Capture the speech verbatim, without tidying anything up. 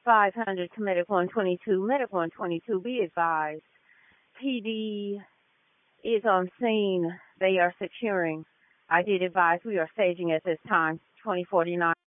five hundred to Medic one twenty-two. Medic one twenty-two, be advised. P D is on scene. They are securing. I did advise we are staging at this time, twenty forty-nine.